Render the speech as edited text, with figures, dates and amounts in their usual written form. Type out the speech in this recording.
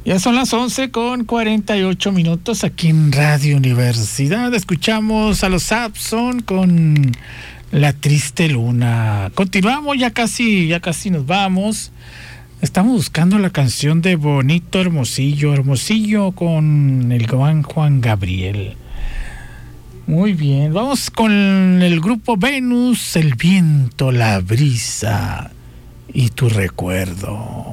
Ya son las 11:48 aquí en Radio Universidad. Escuchamos a los Saxon con La Triste Luna. Continuamos, ya casi nos vamos. Estamos buscando la canción de Bonito Hermosillo, Hermosillo con el gran Juan Gabriel. Muy bien, vamos con el grupo Venus, El viento, la brisa y tu recuerdo.